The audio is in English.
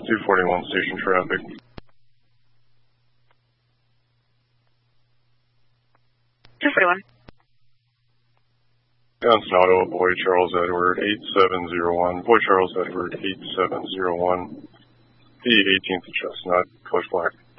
241 station traffic. Johnson Auto, Boy Charles Edward, 8701. Boy Charles Edward, 8701. The 18th Chestnut, Coach Black.